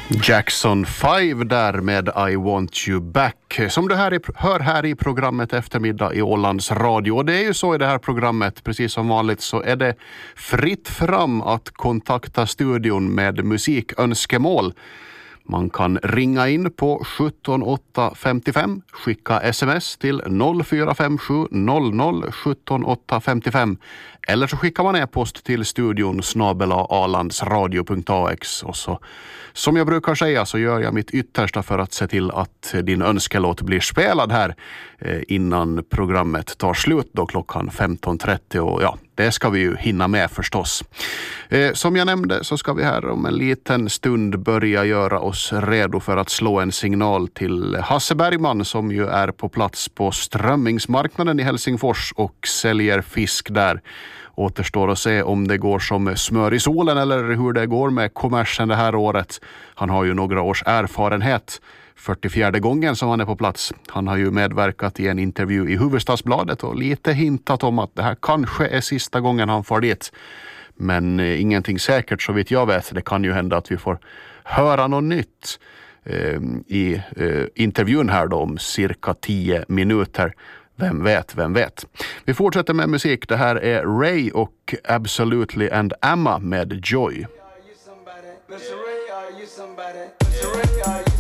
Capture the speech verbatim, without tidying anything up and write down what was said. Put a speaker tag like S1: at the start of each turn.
S1: Jackson fem där med I Want You Back, som du här i, hör här i programmet Eftermiddag i Ålands Radio. Och det är ju så i det här programmet, precis som vanligt, så är det fritt fram att kontakta studion med musikönskemål. Man kan ringa in på sjutton åtta femtiofem, skicka sms till noll fyra fem sju noll noll sjutton åtta femtiofem, eller så skickar man e-post till studion snabel-a alandsradio punkt a x. Och så, som jag brukar säga, så gör jag mitt yttersta för att se till att din önskelåt blir spelad här eh, innan programmet tar slut då klockan femton trettio, och ja, det ska vi ju hinna med förstås. Eh, som jag nämnde så ska vi här om en liten stund börja göra oss redo för att slå en signal till Hasse Bergman, som ju är på plats på strömmingsmarknaden i Helsingfors och säljer fisk där. Återstår att se om det går som smör i solen eller hur det går med kommersen det här året. Han har ju några års erfarenhet. fyrtiofjärde gången som han är på plats. Han har ju medverkat i en intervju i Hufvudstadsbladet och lite hintat om att det här kanske är sista gången han får dit. Men eh, ingenting säkert så vitt jag vet. Det kan ju hända att vi får höra något nytt eh, i eh, intervjun här då om cirka tio minuter. Vem vet, vem vet. Vi fortsätter med musik. Det här är Ray och Absolutely and Emma med Joy.